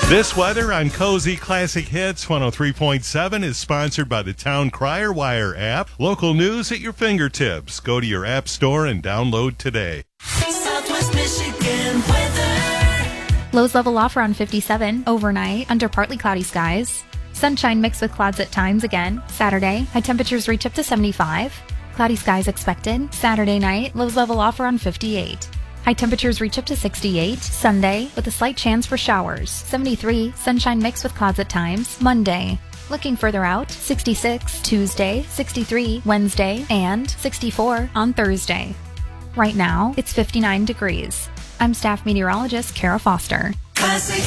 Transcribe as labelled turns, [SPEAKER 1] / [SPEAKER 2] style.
[SPEAKER 1] This weather on Cozy Classic Hits 103.7 is sponsored by the Town Crier Wire app. Local news at your fingertips. Go to your app store and download today.
[SPEAKER 2] Southwest Michigan weather.
[SPEAKER 3] Lows level off around 57 overnight under partly cloudy skies. Sunshine mixed with clouds at times again. Saturday, high temperatures reach up to 75. Cloudy skies expected. Saturday night, lows level off around 58. High temperatures reach up to 68. Sunday, with a slight chance for showers. 73, sunshine mixed with clouds at times. Monday. Looking further out, 66 Tuesday, 63 Wednesday, and 64 on Thursday. Right now, it's 59 degrees. I'm staff meteorologist Kara Foster.
[SPEAKER 2] Classic